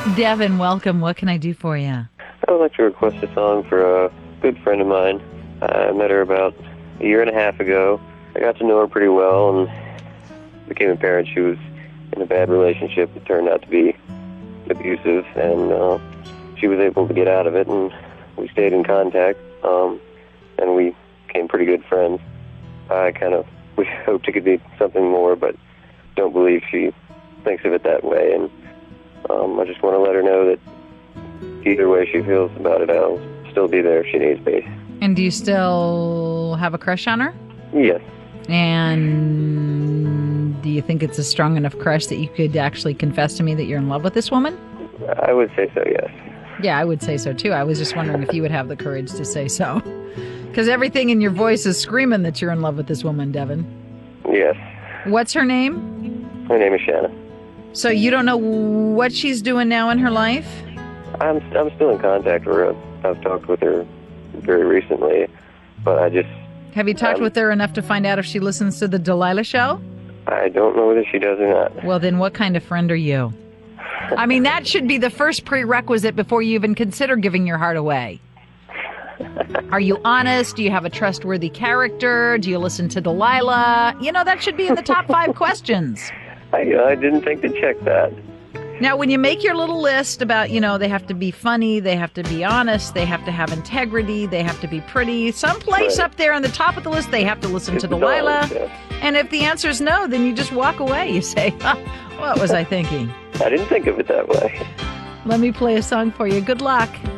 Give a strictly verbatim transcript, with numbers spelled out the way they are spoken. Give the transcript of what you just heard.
Devin, welcome. What can I do for you? I would like to request a song for a good friend of mine. I met her about a year and a half ago. I got to know her pretty well and became apparent she was in a bad relationship that turned out to be abusive, and uh, she was able to get out of it, and we stayed in contact, um, and we became pretty good friends. I kind of we hoped it could be something more, but don't believe she thinks of it that way, and um, I just want to let her know that either way she feels about it, I'll still be there if she needs me. And do you still have a crush on her? Yes. And do you think it's a strong enough crush that you could actually confess to me that you're in love with this woman? I would say so, yes. Yeah, I would say so too. I was just wondering if you would have the courage to say so. Because everything in your voice is screaming that you're in love with this woman, Devin. Yes. What's her name? Her name is Shanna. So you don't know what she's doing now in her life? I'm I'm still in contact with her. I've, I've talked with her very recently, but I just... Have you talked um, with her enough to find out if she listens to the Delilah Show? I don't know whether she does or not. Well, then what kind of friend are you? I mean, that should be the first prerequisite before you even consider giving your heart away. Are you honest? Do you have a trustworthy character? Do you listen to Delilah? You know, that should be in the top five questions. I, I didn't think to check that. Now, when you make your little list about, you know, they have to be funny, they have to be honest, they have to have integrity, they have to be pretty, someplace Right. up there on the top of the list, they have to listen It's to the Delilah. dogs, yeah. And if the answer is no, then you just walk away. You say, huh, what was I thinking? I didn't think of it that way. Let me play a song for you. Good luck.